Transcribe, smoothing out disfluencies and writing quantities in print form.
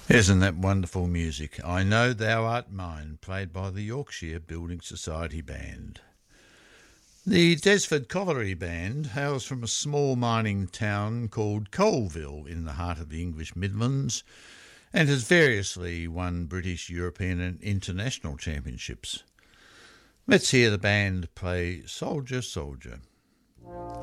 Isn't that wonderful music? I Know Thou Art Mine, played by the Yorkshire Building Society Band. The Desford Colliery Band hails from a small mining town called Colville in the heart of the English Midlands and has variously won British, European and international championships. Let's hear the band play Soldier, Soldier.